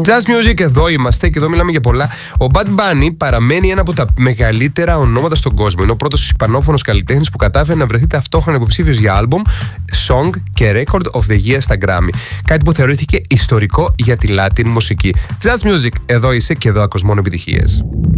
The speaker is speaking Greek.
Just Music, εδώ είμαστε και εδώ μιλάμε για πολλά. Ο Bad Bunny παραμένει ένα από τα μεγαλύτερα ονόματα στον κόσμο. Είναι ο πρώτος ισπανόφωνος καλλιτέχνης που κατάφερε να βρεθεί ταυτόχρονα υποψήφιος για album, song και record of the year στα Grammy. Κάτι που θεωρήθηκε ιστορικό για τη Latin μουσική. Just Music, εδώ είσαι και εδώ ακούς μόνο επιτυχίες.